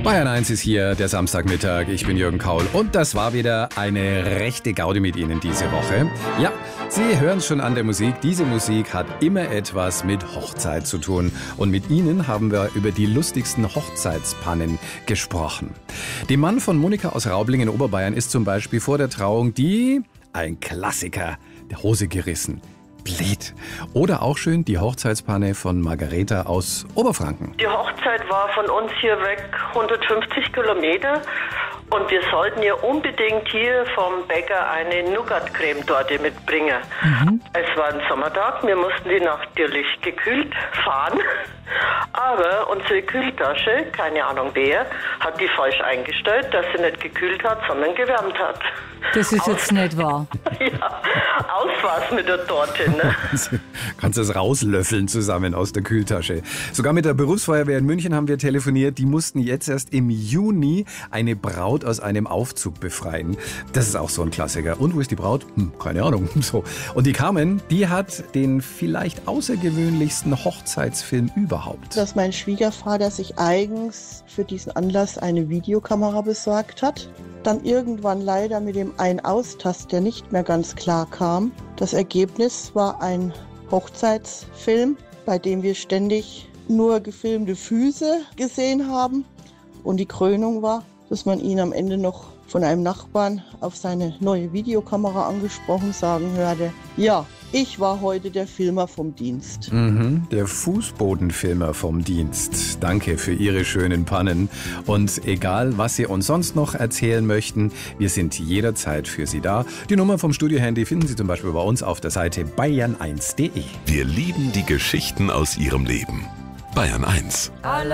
Bayern 1 ist hier, der Samstagmittag. Ich bin Jürgen Kaul und das war wieder eine rechte Gaudi mit Ihnen diese Woche. Ja, Sie hören es schon an der Musik. Diese Musik hat immer etwas mit Hochzeit zu tun. Und mit Ihnen haben wir über die lustigsten Hochzeitspannen gesprochen. Dem Mann von Monika aus Raubling in Oberbayern ist zum Beispiel vor der Trauung ein Klassiker, der Hose gerissen. Blöd. Oder auch schön die Hochzeitspanne von Margareta aus Oberfranken. Die Hochzeit war von uns hier weg 150 Kilometer und wir sollten ja unbedingt hier vom Bäcker eine Nougat-Creme-Torte mitbringen. Es war ein Sommertag, wir mussten die natürlich gekühlt fahren, aber unsere Kühltasche, keine Ahnung wer, hat die falsch eingestellt, dass sie nicht gekühlt hat, sondern gewärmt hat. Das ist jetzt nicht wahr. Ja, aus war's mit der Torte, ne? Kannst das rauslöffeln zusammen aus der Kühltasche. Sogar mit der Berufsfeuerwehr in München haben wir telefoniert. Die mussten jetzt erst im Juni eine Braut aus einem Aufzug befreien. Das ist auch so ein Klassiker. Und wo ist die Braut? Keine Ahnung. So. Und die Carmen, die hat den vielleicht außergewöhnlichsten Hochzeitsfilm überhaupt. Dass mein Schwiegervater sich eigens für diesen Anlass eine Videokamera besorgt hat. Dann irgendwann leider mit dem Ein-Aus-Tast, der nicht mehr ganz klar kam. Das Ergebnis war ein Hochzeitsfilm, bei dem wir ständig nur gefilmte Füße gesehen haben. Und die Krönung war, dass man ihn am Ende noch von einem Nachbarn auf seine neue Videokamera angesprochen sagen hörte, ja, ich war heute der Filmer vom Dienst. Der Fußbodenfilmer vom Dienst. Danke für Ihre schönen Pannen. Und egal, was Sie uns sonst noch erzählen möchten, wir sind jederzeit für Sie da. Die Nummer vom Studiohandy finden Sie zum Beispiel bei uns auf der Seite bayern1.de. Wir lieben die Geschichten aus Ihrem Leben. Bayern 1.